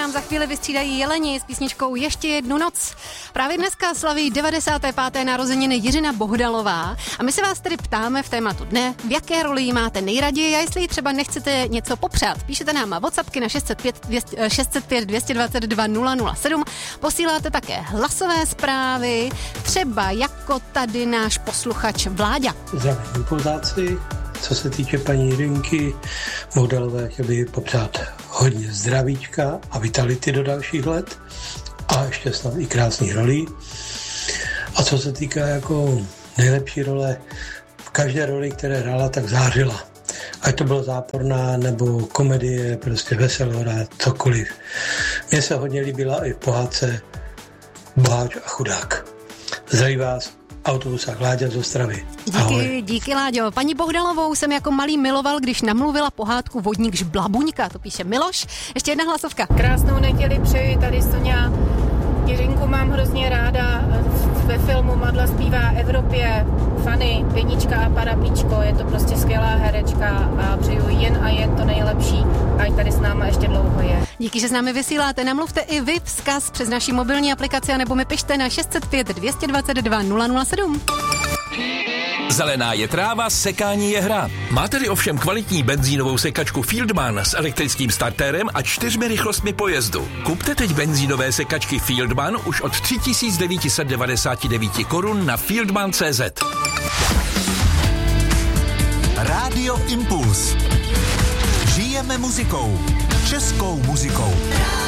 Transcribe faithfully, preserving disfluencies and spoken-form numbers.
nám za chvíli vystřídají Jeleni s písničkou Ještě jednu noc. Právě dneska slaví devadesáté páté narozeniny Jiřina Bohdalová a my se vás tedy ptáme v tématu dne, v jaké roli jí máte nejraději a jestli jí třeba nechcete něco popřát. Píšete nám WhatsAppky na šest set pět dvě stě dvacet dva nula nula sedm, posíláte také hlasové zprávy, třeba jako tady náš posluchač Vláďa. Zdravím impulzáci. Co se týče paní Jiřinky Bohdalové, chtěl bych popřát hodně zdravíčka a vitality do dalších let a ještě snad i krásných rolí. A co se týká jako nejlepší role, v každé roli, které hrála, tak zářila. Ať to bylo záporná nebo komedie, prostě veselá, cokoliv. Mně se hodně líbila i v pohádce Boháč a chudák. Zdraví vás. Autobusách Láďa z Ostravy. Díky, díky Láďo. Paní Bohdalovou jsem jako malý miloval, když namluvila pohádku Vodník žblabuňka, to píše Miloš. Ještě jedna hlasovka. Krásnou neděli přeji, tady Soňa. Jiřinku mám hrozně ráda, ve filmu Madla zpívá Evropě, Fanny, Pěnička a Parapíčko, je to prostě skvělá herečka a přeju jen a jen to nejlepší, ať tady s náma ještě dlouho je. Díky, že s námi vysíláte, namluvte i vy vzkaz přes naši mobilní aplikaci, nebo mi pište na šest set pět dvě stě dvacet dva nula nula sedm. Zelená je tráva, sekání je hra. Máte-li ovšem kvalitní benzínovou sekačku Fieldman s elektrickým startérem a čtyřmi rychlostmi pojezdu. Kupte teď benzínové sekačky Fieldman už od tři tisíce devět set devadesát devět korun na fieldman tečka cé zet. Rádio Impuls. Žijeme muzikou. Českou muzikou.